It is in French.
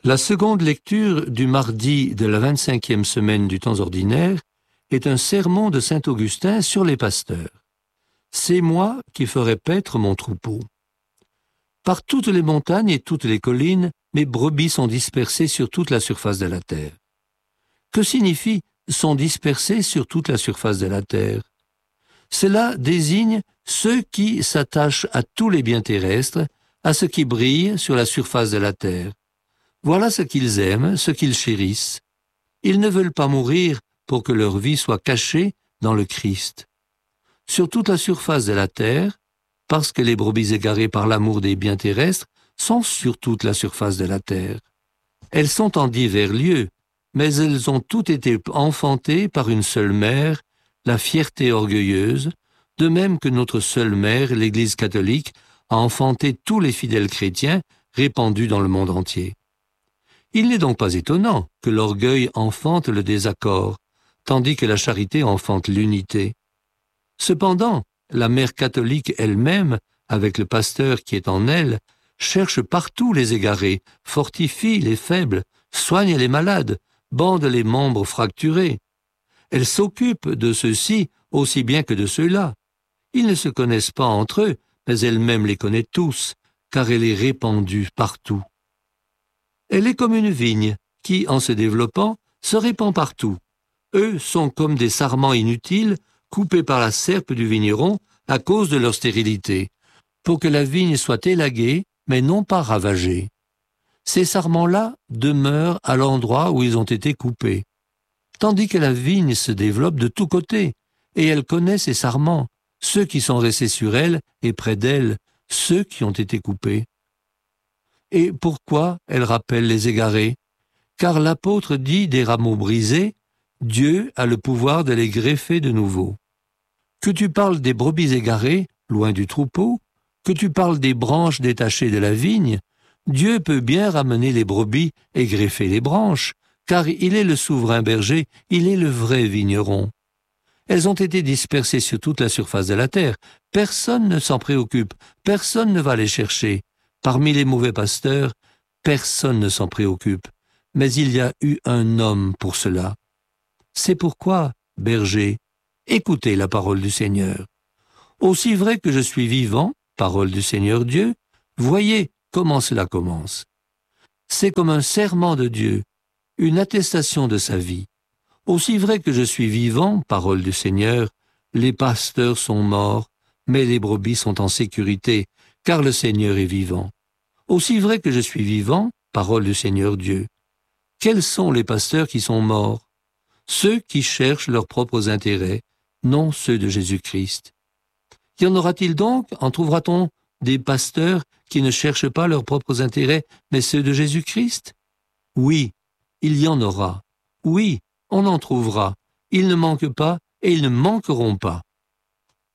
La seconde lecture du mardi de la 25e semaine du temps ordinaire est un sermon de saint Augustin sur les pasteurs. C'est moi qui ferai paître mon troupeau. Par toutes les montagnes et toutes les collines, mes brebis sont dispersées sur toute la surface de la terre. Que signifie « sont dispersés sur toute la surface de la terre » Cela désigne ceux qui s'attachent à tous les biens terrestres, à ce qui brille sur la surface de la terre. Voilà ce qu'ils aiment, ce qu'ils chérissent. Ils ne veulent pas mourir pour que leur vie soit cachée dans le Christ. Sur toute la surface de la terre, parce que les brebis égarées par l'amour des biens terrestres sont sur toute la surface de la terre. Elles sont en divers lieux, mais elles ont toutes été enfantées par une seule mère, la fierté orgueilleuse, de même que notre seule mère, l'Église catholique, a enfanté tous les fidèles chrétiens répandus dans le monde entier. Il n'est donc pas étonnant que l'orgueil enfante le désaccord, tandis que la charité enfante l'unité. Cependant, la mère catholique elle-même, avec le pasteur qui est en elle, cherche partout les égarés, fortifie les faibles, soigne les malades, bande les membres fracturés. Elle s'occupe de ceux-ci aussi bien que de ceux-là. Ils ne se connaissent pas entre eux, mais elle-même les connaît tous, car elle est répandue partout. Elle est comme une vigne qui, en se développant, se répand partout. Eux sont comme des sarments inutiles, coupés par la serpe du vigneron à cause de leur stérilité, pour que la vigne soit élaguée, mais non pas ravagée. Ces sarments-là demeurent à l'endroit où ils ont été coupés, tandis que la vigne se développe de tous côtés, et elle connaît ses sarments, ceux qui sont restés sur elle et près d'elle, ceux qui ont été coupés. Et pourquoi elle rappelle les égarés? Car l'apôtre dit des rameaux brisés, Dieu a le pouvoir de les greffer de nouveau. Que tu parles des brebis égarées, loin du troupeau, que tu parles des branches détachées de la vigne, Dieu peut bien ramener les brebis et greffer les branches, car il est le souverain berger, il est le vrai vigneron. Elles ont été dispersées sur toute la surface de la terre. Personne ne s'en préoccupe, personne ne va les chercher. Parmi les mauvais pasteurs, personne ne s'en préoccupe. Mais il y a eu un homme pour cela. C'est pourquoi, berger, écoutez la parole du Seigneur. Aussi vrai que je suis vivant, parole du Seigneur Dieu, voyez comment cela commence. C'est comme un serment de Dieu, une attestation de sa vie. Aussi vrai que je suis vivant, parole du Seigneur, les pasteurs sont morts, mais les brebis sont en sécurité, car le Seigneur est vivant. Aussi vrai que je suis vivant, parole du Seigneur Dieu. Quels sont les pasteurs qui sont morts? Ceux qui cherchent leurs propres intérêts, non ceux de Jésus-Christ. Y en aura-t-il donc, en trouvera-t-on des pasteurs qui ne cherchent pas leurs propres intérêts, mais ceux de Jésus-Christ? Oui, il y en aura. Oui, on en trouvera. Ils ne manquent pas et ils ne manqueront pas.